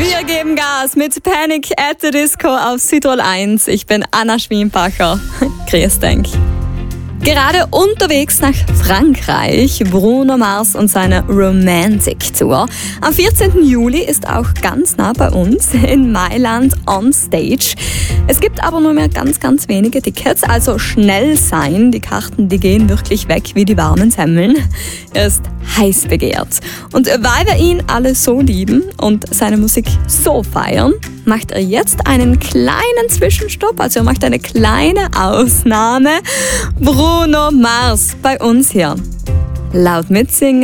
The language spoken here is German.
Wir geben Gas mit Panic at the Disco auf Südtirol 1. Ich bin Anna Schwienbacher. Grüß dich. Gerade unterwegs nach Frankreich, Bruno Mars und seine Romantic Tour. Am 14. Juli ist auch ganz nah bei uns in Mailand on Stage. Es gibt aber nur mehr ganz wenige Tickets, also schnell sein. Die Karten, die gehen wirklich weg wie die warmen Semmeln. Er ist heiß begehrt. Und weil wir ihn alle so lieben und seine Musik so feiern, macht er jetzt einen kleinen Zwischenstopp, also er macht eine kleine Ausnahme. Bruno Mars bei uns hier. Laut mitsingen.